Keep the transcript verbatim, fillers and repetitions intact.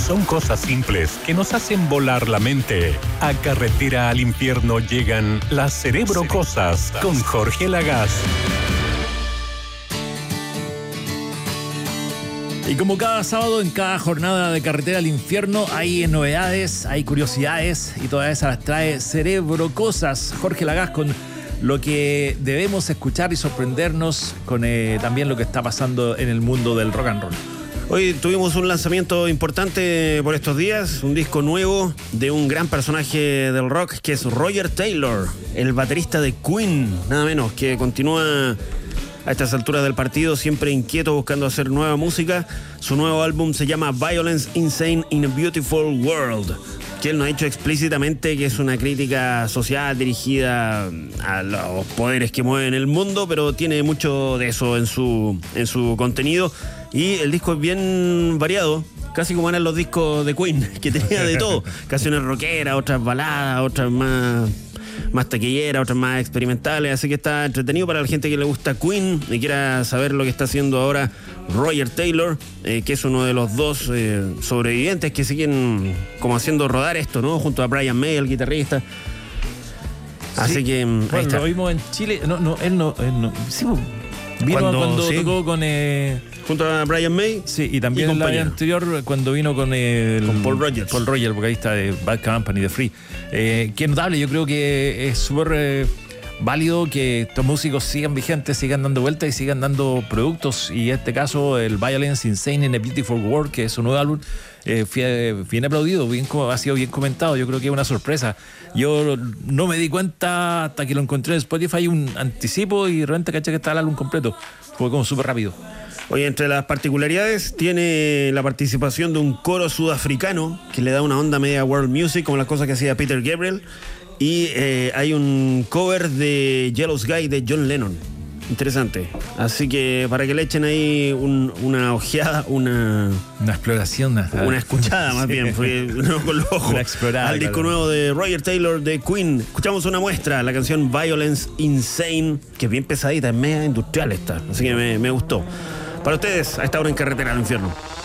Son cosas simples que nos hacen volar la mente. A Carretera al Infierno llegan las Cerebrocosas con Jorge Lagaz. Y como cada sábado, en cada jornada de Carretera al Infierno, hay novedades, hay curiosidades y todas esas las trae Cerebrocosas. Jorge Lagaz con lo que debemos escuchar y sorprendernos con eh, también lo que está pasando en el mundo del rock and roll. Hoy tuvimos un lanzamiento importante por estos días, un disco nuevo de un gran personaje del rock que es Roger Taylor, el baterista de Queen, nada menos, que continúa a estas alturas del partido siempre inquieto buscando hacer nueva música. Su nuevo álbum se llama Violence Insane in a Beautiful World, que él nos ha dicho explícitamente que es una crítica social dirigida a los poderes que mueven el mundo, pero tiene mucho de eso en su, en su contenido. Y el disco es bien variado, casi como eran los discos de Queen, que tenía de todo. Canciones rockeras, otras baladas, otras más, más taquilleras, otras más experimentales. Así que está entretenido para la gente que le gusta Queen y quiera saber lo que está haciendo ahora Roger Taylor, eh, que es uno de los dos eh, sobrevivientes que siguen como haciendo rodar esto, ¿no? Junto a Brian May, el guitarrista. Así sí. que bueno, ahí está. Lo vimos en Chile. No, no, él no. Él no. Sí, vino cuando, cuando sí. tocó con. Eh... Junto a Brian May. Sí, y también y el año anterior cuando vino con el, con Paul Rogers. Paul Rogers, vocalista de Bad Company, de Free. Eh, que es notable, yo creo que es súper eh, válido que estos músicos sigan vigentes, sigan dando vueltas y sigan dando productos. Y en este caso, el Violence Insane in a Beautiful World, que es su nuevo álbum, eh, bien aplaudido, bien, ha sido bien comentado. Yo creo que es una sorpresa. Yo no me di cuenta hasta que lo encontré en Spotify, un anticipo, y de repente caché que estaba el álbum completo. Fue como súper rápido. Oye, entre las particularidades tiene la participación de un coro sudafricano que le da una onda media world music, como las cosas que hacía Peter Gabriel. Y eh, hay un cover de Jealous Guy de John Lennon. Interesante. Así que para que le echen ahí un, una ojeada, una... Una exploración. Una, una escuchada más sí. bien, porque no con los ojos. Una explorada. Al disco claro. nuevo de Roger Taylor de Queen. Escuchamos una muestra, la canción Violence Insane, que es bien pesadita, es media industrial esta. Así que me, me gustó. Para ustedes, a esta hora en Carretera al Infierno.